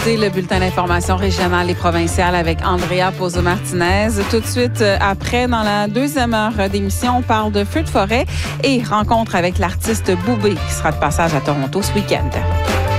C'est le bulletin d'information régionale et provinciale avec Andrea Pozo-Martinez. Tout de suite après, dans la deuxième heure d'émission, on parle de feux de forêt et rencontre avec l'artiste Boubé qui sera de passage à Toronto ce week-end.